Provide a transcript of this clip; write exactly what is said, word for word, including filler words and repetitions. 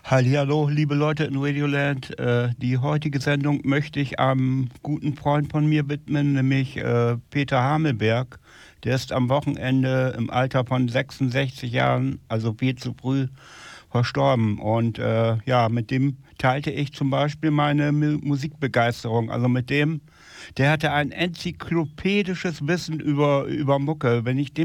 Hallihallo, liebe Leute in Radioland. Äh, die heutige Sendung möchte ich einem guten Freund von mir widmen, nämlich äh, Peter Hamelberg. Der ist am Wochenende im Alter von sechsundsechzig Jahren, also viel zu früh, verstorben. Und äh, ja, mit dem teilte ich zum Beispiel meine Mu- Musikbegeisterung. Also mit dem, der hatte ein enzyklopädisches Wissen über, über Mucke. Wenn ich dem